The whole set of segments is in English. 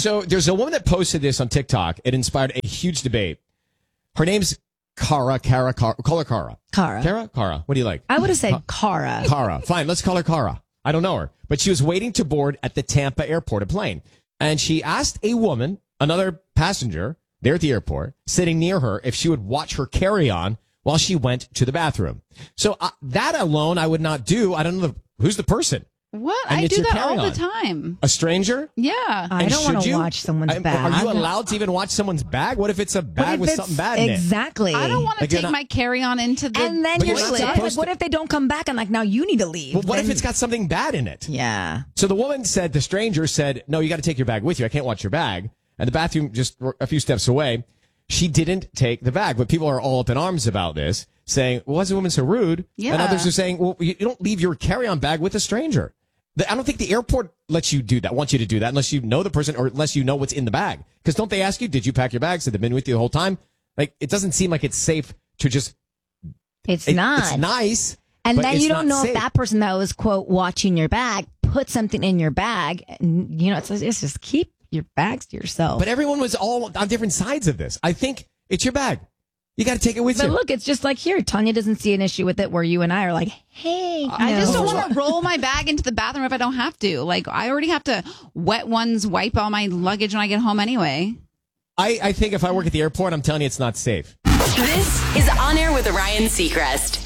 So there's a woman that posted this on TikTok. It inspired a huge debate. Her name's Cara. Call her Cara. Cara. What do you like? I would have said Cara. Cara. Fine, let's call her Cara. I don't know her. But she was waiting to board at the Tampa airport, a plane. And she asked a woman, another passenger there at the airport, sitting near her, if she would watch her carry-on while she went to the bathroom. So that alone I would not do. I don't know who's the person. What? And I it's do your that all carry-on. the time. A stranger? Yeah. I don't want to watch someone's bag. Are you allowed to even watch someone's bag? What if it's a bag with something bad in it? Exactly. I don't want to Like, you're take not- my carry-on into the And then But you're you're not like, supposed what to- if they don't come back? And like, now you need to leave. Well, what if Then- it's got something bad in it? Yeah. So the woman said, the stranger said, no, you got to take your bag with you. I can't watch your bag. And the bathroom just a few steps away. She didn't take the bag, but people are all up in arms about this, saying, well, why is the woman so rude? Yeah. And others are saying, well, you don't leave your carry-on bag with a stranger. I don't think the airport lets you do that, wants you to do that, unless you know the person or unless you know what's in the bag. Because don't they ask you, did you pack your bags? Have they been with you the whole time? Like, it doesn't seem like it's safe to just... It's not. It's nice. And but then it's you don't not know safe. if that person that was, quote, watching your bag put something in your bag. And, you know, it's just keep your bags to yourself. But everyone was all on different sides of this. I think it's your bag. You got to take it with But you. look, it's just like here. Tanya doesn't see an issue with it where you and I are like, hey. I just no. don't want to roll my bag into the bathroom if I don't have to. Like, I already have to wipe all my luggage when I get home anyway. I think if I work at the airport, I'm telling you it's not safe. This is On Air with Ryan Seacrest.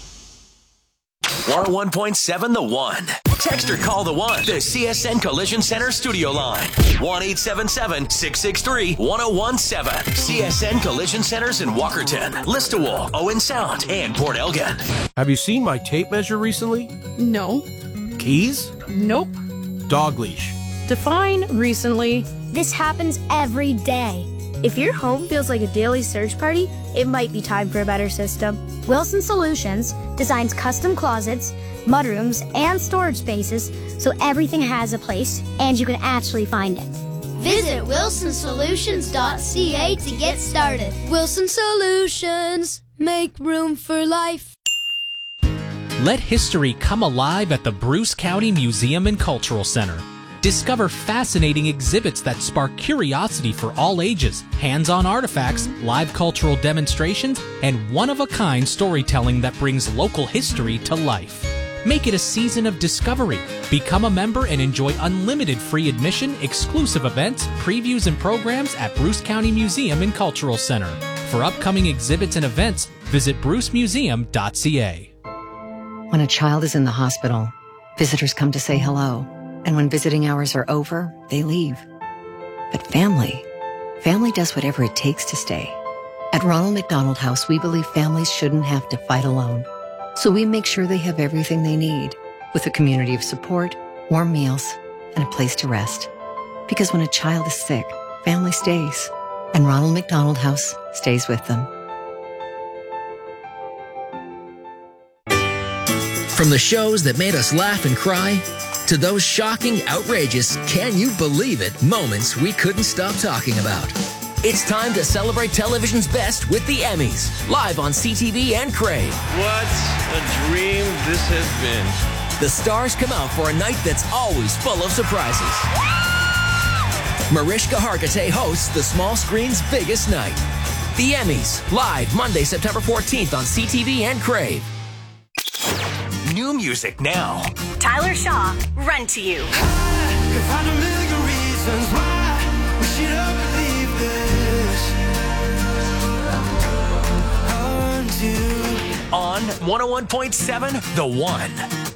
101.7 The One. Text or call The One. The CSN Collision Center studio line. 1-877-663-1017. CSN Collision Centers in Walkerton, Listowel, Owen Sound, and Port Elgin. Have you seen my tape measure recently? No. Keys? Nope. Dog leash. Define recently. This happens every day. If your home feels like a daily search party, it might be time for a better system. Wilson Solutions designs custom closets, mudrooms, and storage spaces so everything has a place and you can actually find it. Visit wilsonsolutions.ca to get started. Wilson Solutions, make room for life. Let history come alive at the Bruce County Museum and Cultural Center. Discover fascinating exhibits that spark curiosity for all ages, hands-on artifacts, live cultural demonstrations, and one-of-a-kind storytelling that brings local history to life. Make it a season of discovery. Become a member and enjoy unlimited free admission, exclusive events, previews, and programs at Bruce County Museum and Cultural Center. For upcoming exhibits and events, visit brucemuseum.ca. When a child is in the hospital, visitors come to say hello. And when visiting hours are over, they leave. But family does whatever it takes to stay. At Ronald McDonald House, we believe families shouldn't have to fight alone. So we make sure they have everything they need, with a community of support, warm meals, and a place to rest. Because when a child is sick, family stays. And Ronald McDonald House stays with them. From the shows that made us laugh and cry, to those shocking, outrageous, can you believe it moments we couldn't stop talking about. It's time to celebrate television's best with the Emmys, live on CTV and Crave. What a dream this has been. The stars come out for a night that's always full of surprises. Mariska Hargitay hosts the small screen's biggest night. The Emmys, live Monday, September 14th on CTV and Crave. New music now. Tyler Shaw, Run to You. On 101.7 The One.